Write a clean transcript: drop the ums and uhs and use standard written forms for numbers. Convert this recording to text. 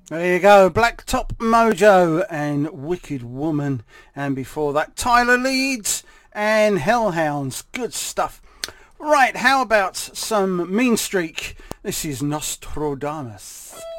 There you go, Blacktop Mojo and Wicked Woman, and before that Tyler Leeds and Hellhounds. Good stuff. Right, how about some Mean Streak? This is Nostradamus.